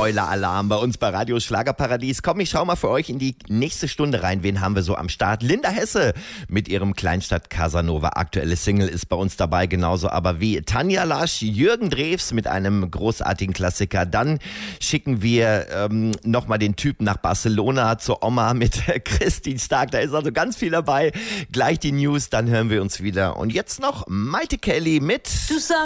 Spoiler-Alarm bei uns bei Radio Schlagerparadies. Komm, ich schau mal für euch in die nächste Stunde rein. Wen haben wir so am Start? Linda Hesse mit ihrem Kleinstadt Casanova. Aktuelle Single ist bei uns dabei, genauso aber wie Tanja Lasch, Jürgen Drews mit einem großartigen Klassiker. Dann schicken wir nochmal den Typen nach Barcelona zur Oma mit Christine Stark. Da ist also ganz viel dabei. Gleich die News, dann hören wir uns wieder. Und jetzt noch Maite Kelly mit...